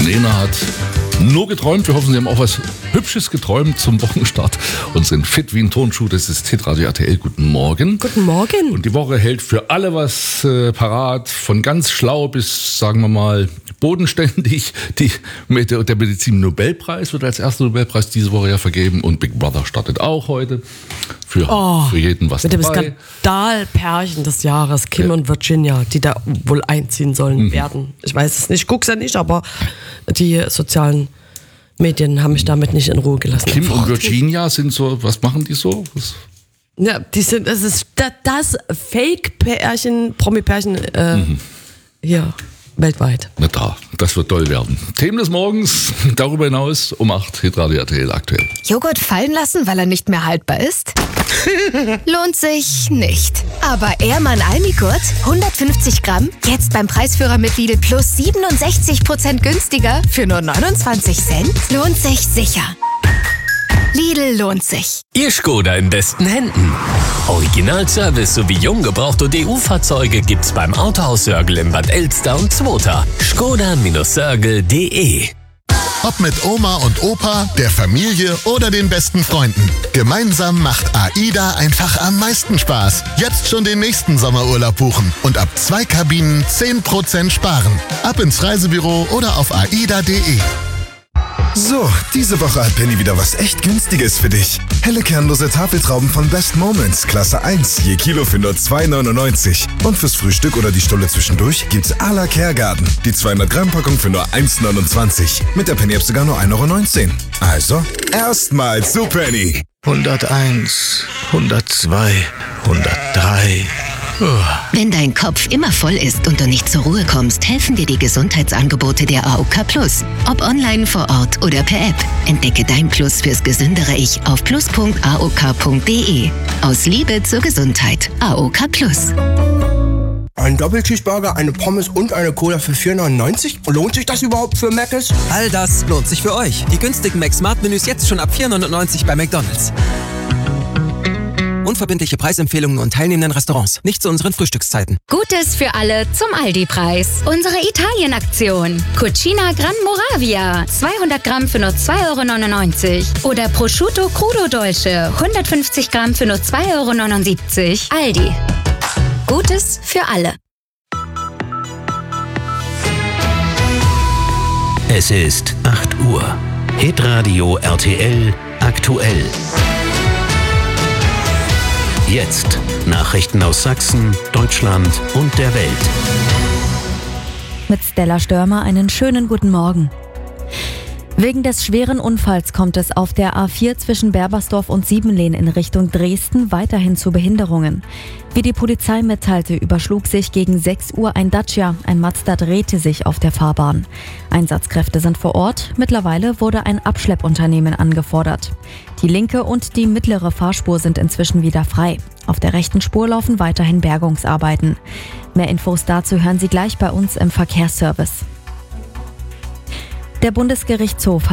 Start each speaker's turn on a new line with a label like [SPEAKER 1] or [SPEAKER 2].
[SPEAKER 1] Lena hat nur geträumt. Wir hoffen, Sie haben auch was Hübsches geträumt zum Wochenstart und sind fit wie ein Turnschuh. Das ist Hitradio RTL. Guten Morgen.
[SPEAKER 2] Guten Morgen.
[SPEAKER 1] Und die Woche hält für alle was parat. Von ganz schlau bis, sagen wir mal, bodenständig. Der Medizin-Nobelpreis wird als erster Nobelpreis diese Woche ja vergeben. Und Big Brother startet auch heute. Für jeden was
[SPEAKER 2] mit
[SPEAKER 1] dabei.
[SPEAKER 2] Mit dem Skandalpärchen des Jahres, Kim und Virginia, die da wohl einziehen sollen werden. Ich weiß es nicht, ich guck's ja nicht, aber die sozialen Medien haben mich damit nicht in Ruhe gelassen.
[SPEAKER 1] Kim und Virginia sind so, was machen die so?
[SPEAKER 2] Ja, das ist das Fake-Pärchen, Promi-Pärchen hier weltweit.
[SPEAKER 1] Na da, das wird toll werden. Themen des Morgens, darüber hinaus um 8, Hitradio RTL aktuell.
[SPEAKER 3] Joghurt fallen lassen, weil er nicht mehr haltbar ist? Lohnt sich nicht. Aber Ehrmann Almigurt, 150 Gramm, jetzt beim Preisführer mit Lidl plus 67% günstiger für nur 29 Cent? Lohnt sich sicher. Lidl lohnt sich.
[SPEAKER 4] Ihr Skoda in besten Händen. Originalservice sowie jung gebrauchte DU-Fahrzeuge gibt's beim Autohaus Sörgel in Bad Elster und Zwota. Skoda-Sörgel.de.
[SPEAKER 5] Ob mit Oma und Opa, der Familie oder den besten Freunden. Gemeinsam macht AIDA einfach am meisten Spaß. Jetzt schon den nächsten Sommerurlaub buchen und ab 2 Kabinen 10% sparen. Ab ins Reisebüro oder auf aida.de.
[SPEAKER 6] So, diese Woche hat Penny wieder was echt Günstiges für dich. Helle kernlose Tafeltrauben von Best Moments, Klasse 1, je Kilo für nur 2,99. Und fürs Frühstück oder die Stulle zwischendurch gibt's à la Kergarten. Die 200 Gramm Packung für nur 1,29. Mit der Penny-App sogar nur 1,19 €. Also, erstmal zu Penny.
[SPEAKER 7] 101, 102, 103...
[SPEAKER 3] Wenn dein Kopf immer voll ist und du nicht zur Ruhe kommst, helfen dir die Gesundheitsangebote der AOK Plus. Ob online, vor Ort oder per App. Entdecke dein Plus fürs gesündere Ich auf plus.aok.de. Aus Liebe zur Gesundheit. AOK Plus.
[SPEAKER 8] Ein Doppelcheeseburger, eine Pommes und eine Cola für 4,99 €? Lohnt sich das überhaupt für Mc's?
[SPEAKER 9] All das lohnt sich für euch. Die günstigen Mac-Smart-Menüs jetzt schon ab 4,99 € bei McDonald's. Unverbindliche Preisempfehlungen und teilnehmenden Restaurants. Nicht zu unseren Frühstückszeiten.
[SPEAKER 10] Gutes für alle zum Aldi-Preis. Unsere Italien-Aktion. Cucina Gran Moravia. 200 Gramm für nur 2,99 €. Oder Prosciutto Crudo Dolce. 150 Gramm für nur 2,79 €. Aldi. Gutes für alle.
[SPEAKER 4] Es ist 8 Uhr. Hitradio RTL aktuell. Jetzt Nachrichten aus Sachsen, Deutschland und der Welt.
[SPEAKER 11] Mit Stella Störmer einen schönen guten Morgen. Wegen des schweren Unfalls kommt es auf der A4 zwischen Berbersdorf und Siebenlehn in Richtung Dresden weiterhin zu Behinderungen. Wie die Polizei mitteilte, überschlug sich gegen 6 Uhr ein Dacia. Ein Mazda drehte sich auf der Fahrbahn. Einsatzkräfte sind vor Ort. Mittlerweile wurde ein Abschleppunternehmen angefordert. Die linke und die mittlere Fahrspur sind inzwischen wieder frei. Auf der rechten Spur laufen weiterhin Bergungsarbeiten. Mehr Infos dazu hören Sie gleich bei uns im Verkehrsservice. Der Bundesgerichtshof hat